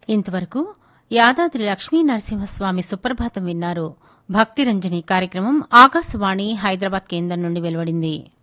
ఇంతవరకు యాదాద్రి లక్ష్మీ నరసింహస్వామి సుప్రభాతం విన్నారు. భక్తిరంజని కార్యక్రమం ఆకాశవాణి హైదరాబాద్ కేంద్రం నుండి వెలువడింది.